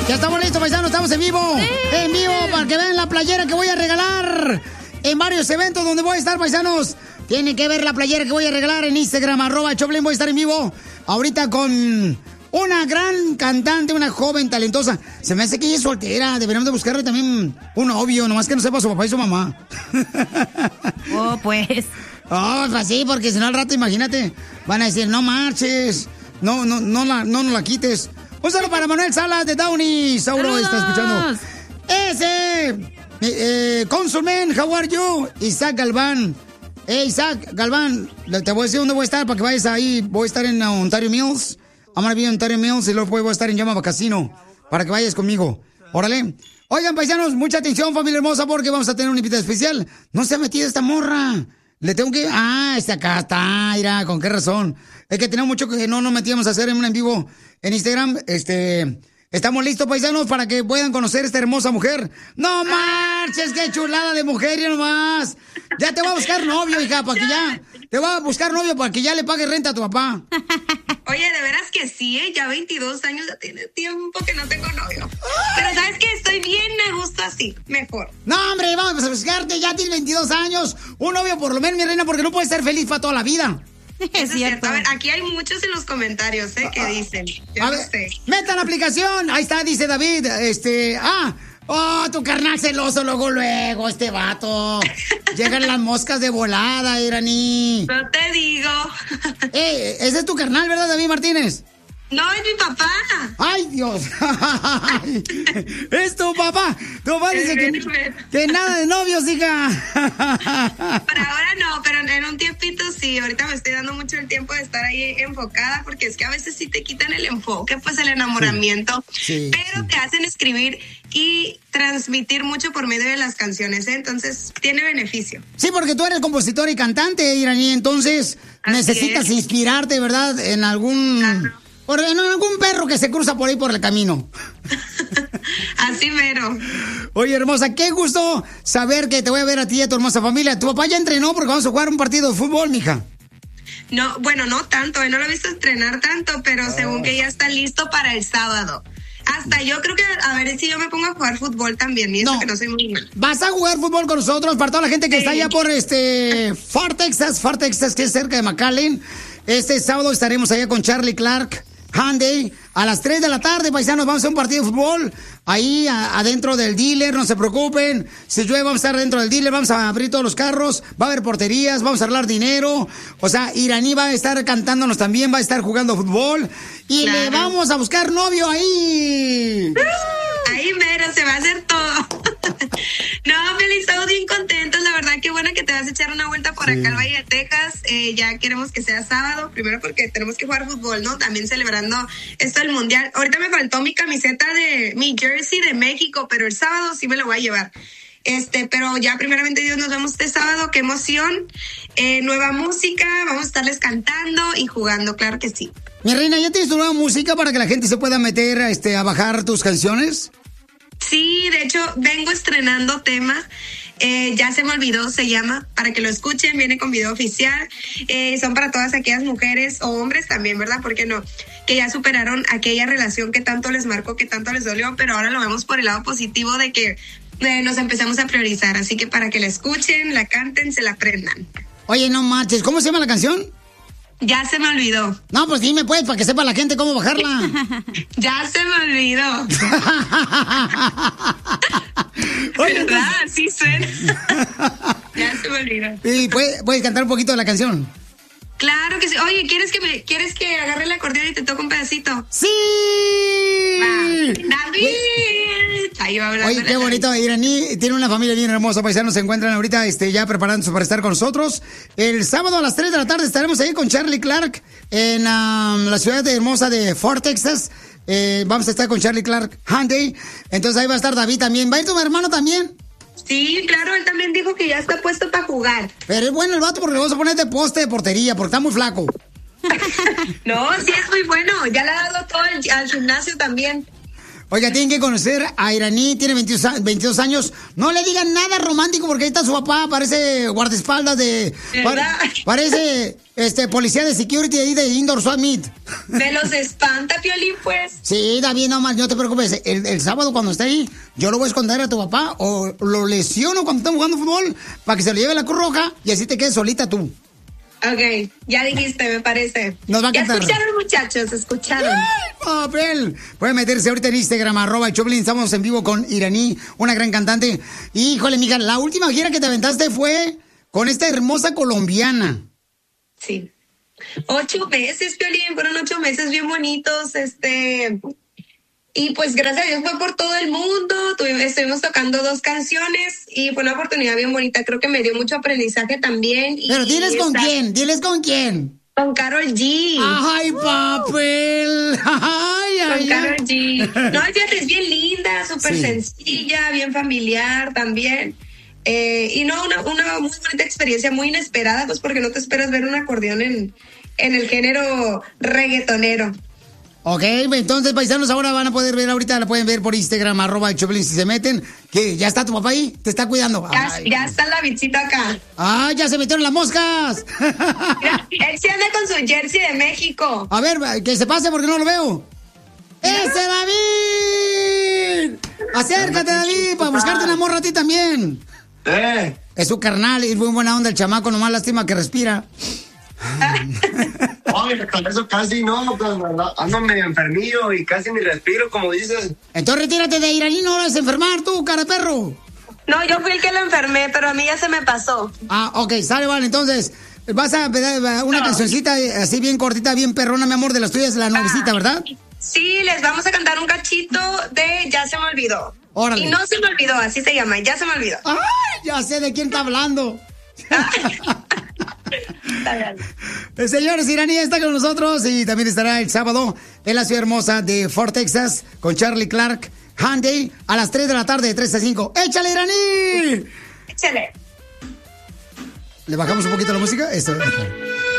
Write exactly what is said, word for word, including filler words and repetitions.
Ya estamos listos, paisanos, estamos en vivo. Sí. En vivo, para que vean la playera que voy a regalar en varios eventos donde voy a estar, paisanos. Tienen que ver la playera que voy a regalar en Instagram, arroba Choplin. Voy a estar en vivo ahorita con una gran cantante, una joven talentosa. Se me hace que ella es soltera. Deberíamos de buscarle también un novio, nomás que no sepa su papá y su mamá. Oh, pues. Oh, pues sí, porque si no al rato, imagínate, van a decir, no marches, no, no, no, la, no nos la quites. Un saludo para Manuel Salas de Downey. Sauro ¡Saludos! está escuchando. Ese, eh, eh, Consulman, how are you? Isaac Galván. Eh, Isaac Galván, te voy a decir dónde voy a estar para que vayas ahí. Voy a estar en Ontario Mills. I'm gonna be in Ontario Mills y luego voy a estar en Yamava Casino para que vayas conmigo. Órale. Oigan, paisanos, mucha atención, familia hermosa, porque vamos a tener una invitada especial. No se ha metido esta morra. Le tengo que... Ah, este acá está, mira, ¿con qué razón? Es que tenemos mucho que no nos metíamos a hacer en un en vivo en Instagram. Este... Estamos listos, paisanos, para que puedan conocer a esta hermosa mujer. ¡No marches! ¡Qué chulada de mujer, y nomás! Ya te voy a buscar novio, hija, para que ya... Te voy a buscar novio para que ya le pague renta a tu papá. Oye, de veras que sí, ¿eh? Ya veintidós años, ya tiene tiempo que no tengo novio. Pero ¿sabes qué? Estoy bien a gusto así, mejor. No, hombre, vamos a buscarte, ya tienes veintidós años. Un novio por lo menos, mi reina, porque no puedes ser feliz para toda la vida. Es cierto. A ver, aquí hay muchos en los comentarios, ¿eh? Que dicen. Yo A no ver, sé. metan la aplicación. Ahí está, dice David. Este, ah, oh, tu carnal celoso, luego, luego, este vato. Llegan las moscas de volada, Irani. No te digo. Eh, ese es tu carnal, ¿verdad, David Martínez? No, es mi papá. ¡Ay, Dios! ¡Es tu papá! Tu papá dice que, que nada de novios, hija. Por ahora no, pero en un tiempito sí. Ahorita me estoy dando mucho el tiempo de estar ahí enfocada, porque es que a veces sí te quitan el enfoque, pues el enamoramiento. Sí, pero sí. te hacen escribir y transmitir mucho por medio de las canciones, ¿eh? Entonces tiene beneficio. Sí, porque tú eres compositor y cantante, Irani, entonces Así necesitas es. inspirarte, ¿verdad? En algún... Claro. Por, en algún perro que se cruza por ahí por el camino. Así mero. Oye, hermosa, qué gusto saber que te voy a ver a ti y a tu hermosa familia. Tu papá ya entrenó porque vamos a jugar un partido de fútbol, mija. No, bueno, no tanto, eh, no lo he visto entrenar tanto, pero según que ya está listo para el sábado. Hasta yo creo que, a ver si yo me pongo a jugar fútbol también, y eso No. que no soy muy mal. Vas a jugar fútbol con nosotros para toda la gente que Sí. está allá por este Far Texas, Far Texas, que es cerca de McAllen. Este sábado estaremos allá con Charlie Clark Hyundai a las tres de la tarde, paisanos. Vamos a hacer un partido de fútbol ahí a, adentro del dealer, no se preocupen. Si llueve, vamos a estar dentro del dealer, vamos a abrir todos los carros, va a haber porterías, vamos a arreglar dinero. O sea, Iraní va a estar cantándonos también, va a estar jugando fútbol y Claro. le vamos a buscar novio ahí. Ahí mero, se va a hacer todo. No, Feliz, estamos bien contentos. La verdad, qué bueno que te vas a echar una vuelta por Sí. acá al Valle de Texas. Eh, ya queremos que sea sábado. Primero porque tenemos que jugar fútbol, ¿no? También celebrando esto del Mundial. Ahorita me faltó mi camiseta de mi jersey de México, pero el sábado sí me lo voy a llevar. Este, pero ya primeramente Dios, nos vemos este sábado. Qué emoción. Eh, nueva música, vamos a estarles cantando y jugando, claro que sí. Mi reina, ¿ya tienes tu nueva música para que la gente se pueda meter este, a bajar tus canciones? Sí, de hecho, vengo estrenando tema. Eh, ya se me olvidó, se llama, para que lo escuchen, viene con video oficial. Eh, son para todas aquellas mujeres o hombres también, ¿verdad? ¿Por qué no? Que ya superaron aquella relación que tanto les marcó, que tanto les dolió, pero ahora lo vemos por el lado positivo de que eh, nos empezamos a priorizar. Así que para que la escuchen, la canten, se la aprendan. Oye, no marches, ¿cómo se llama la canción? Ya se me olvidó. No, pues dime pues, para que sepa la gente cómo bajarla. Ya se me olvidó. Oye, ¿verdad? Sí suena. Ya se me olvidó. ¿Y puedes, puedes cantar un poquito de la canción? Claro que sí. Oye, ¿quieres que me, ¿quieres que agarre el acordeón y te toque un pedacito? ¡Sí! Va. David. Ahí va hablando. Oye, qué bonito. Iraní tiene una familia bien hermosa, paisanos. Se encuentran ahorita este, ya preparándose para estar con nosotros. El sábado a las tres de la tarde estaremos ahí con Charlie Clark en um, la ciudad de hermosa de Fort Texas. Eh, vamos a estar con Charlie Clark Hyundai. Entonces ahí va a estar David también. ¿Va a ir tu hermano también? Sí, claro, él también dijo que ya está puesto para jugar. Pero es bueno el vato porque le vamos a poner de poste de portería porque está muy flaco. No, sí es muy bueno. Ya le ha dado todo el, al gimnasio también. Oiga, tienen que conocer a Iraní, tiene veintidós años. No le digan nada romántico porque ahí está su papá, parece guardaespaldas de... ¿Verdad? Parece este policía de security ahí de Indoor Swap Meet. Me los espanta, Piolín, pues. Sí, David, no más, no te preocupes. El, el sábado cuando esté ahí, yo lo voy a esconder a tu papá o lo lesiono cuando estamos jugando fútbol para que se lo lleve la Cruz Roja y así te quedes solita tú. Ok, ya dijiste, me parece. Nos va a ya cantar. escucharon, muchachos, escucharon. ¡Ay, papel! Pueden meterse ahorita en Instagram, arroba el Choplin. Estamos en vivo con Iraní, una gran cantante. Híjole, mija, la última gira que te aventaste fue con esta hermosa colombiana. Sí. Ocho meses, Piolín, fueron ocho meses bien bonitos, este... Y pues gracias a Dios fue por todo el mundo, tuvimos, estuvimos tocando dos canciones y fue una oportunidad bien bonita, creo que me dio mucho aprendizaje también. Y, Pero diles y con está, quién, diles con quién. Con Karol G. ¡Ay, papel! ¡Ay, ay, Con Karol ay! G. No, fíjate, es bien linda, súper Sí. sencilla, bien familiar también. Eh, y no, una, una muy bonita experiencia, muy inesperada, pues porque no te esperas ver un acordeón en, en el género reggaetonero. Ok, entonces, paisanos, ahora van a poder ver, ahorita la pueden ver por Instagram, arroba el Choplin, si se meten, que ya está tu papá ahí, te está cuidando. Ya, Ay. ya está la bichita acá. ¡Ah, ya se metieron las moscas! Mira, él se anda con su jersey de México. A ver, que se pase porque no lo veo. ¡Ese David! Acércate, David, para buscarte una morra a ti también. Eh. Es su carnal y es muy buena onda el chamaco, nomás lástima que respira. Ay, con eso casi no, pues, ¿verdad? Ando medio enfermillo y casi ni respiro, como dices. Entonces retírate de Iraní, no vas a enfermar tú, cara de perro. No, yo fui el que lo enfermé, pero a mí ya se me pasó. Ah, ok, sale, vale, entonces vas a pedir una cancioncita así bien cortita, bien perrona, mi amor, de las tuyas, la nuevecita, ¿verdad? Sí, les vamos a cantar un cachito de Ya se me olvidó. Órale. Y no se me olvidó, así se llama, Ya se me olvidó. ¡Ay! Ya sé de quién está hablando. El señor Iraní está con nosotros y también estará el sábado en la ciudad hermosa de Fort Texas con Charlie Clark Hyundai a las tres de la tarde de tres a cinco. ¡Échale, Iraní! Échale. ¿Le bajamos un poquito la música? Esto.